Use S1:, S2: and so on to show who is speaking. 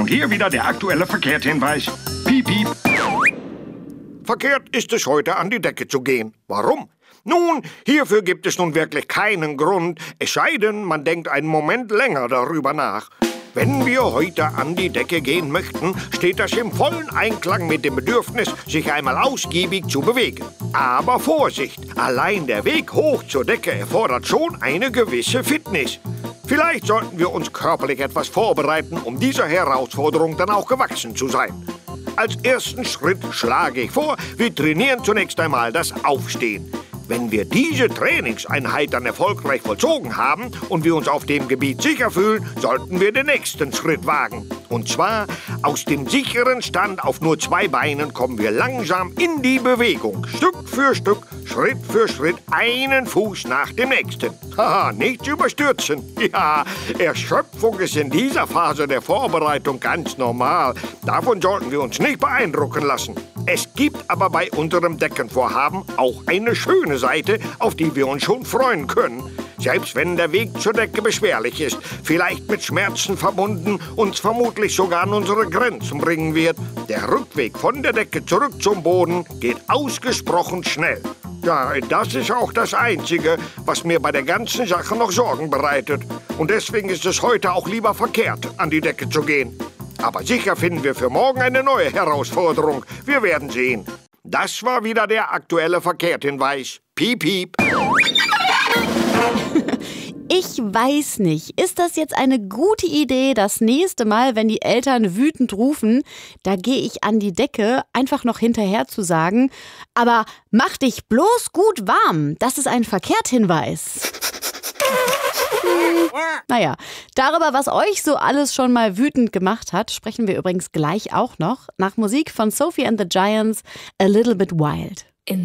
S1: Und hier wieder der aktuelle Verkehrshinweis. Piep, piep.
S2: Verkehrt ist es heute, an die Decke zu gehen. Warum? Nun, hierfür gibt es nun wirklich keinen Grund, es sei denn, man denkt einen Moment länger darüber nach. Wenn wir heute an die Decke gehen möchten, steht das im vollen Einklang mit dem Bedürfnis, sich einmal ausgiebig zu bewegen. Aber Vorsicht! Allein der Weg hoch zur Decke erfordert schon eine gewisse Fitness. Vielleicht sollten wir uns körperlich etwas vorbereiten, um dieser Herausforderung dann auch gewachsen zu sein. Als ersten Schritt schlage ich vor, wir trainieren zunächst einmal das Aufstehen. Wenn wir diese Trainingseinheit dann erfolgreich vollzogen haben und wir uns auf dem Gebiet sicher fühlen, sollten wir den nächsten Schritt wagen. Und zwar, aus dem sicheren Stand auf nur 2 Beinen kommen wir langsam in die Bewegung. Stück für Stück, Schritt für Schritt, einen Fuß nach dem nächsten. Haha, nichts überstürzen. Ja, Erschöpfung ist in dieser Phase der Vorbereitung ganz normal. Davon sollten wir uns nicht beeindrucken lassen. Es gibt aber bei unserem Deckenvorhaben auch eine schöne Seite, auf die wir uns schon freuen können. Selbst wenn der Weg zur Decke beschwerlich ist, vielleicht mit Schmerzen verbunden, uns vermutlich sogar an unsere Grenzen bringen wird, der Rückweg von der Decke zurück zum Boden geht ausgesprochen schnell. Ja, das ist auch das Einzige, was mir bei der ganzen Sache noch Sorgen bereitet. Und deswegen ist es heute auch lieber verkehrt, an die Decke zu gehen. Aber sicher finden wir für morgen eine neue Herausforderung. Wir werden sehen. Das war wieder der aktuelle Verkehrshinweis. Piep, piep.
S3: Ich weiß nicht, ist das jetzt eine gute Idee, das nächste Mal, wenn die Eltern wütend rufen, da gehe ich an die Decke, einfach noch hinterher zu sagen, aber mach dich bloß gut warm, das ist ein Verkehrshinweis. Naja, darüber, was euch so alles schon mal wütend gemacht hat, sprechen wir übrigens gleich auch noch. Nach Musik von Sophie and the Giants, A Little Bit Wild.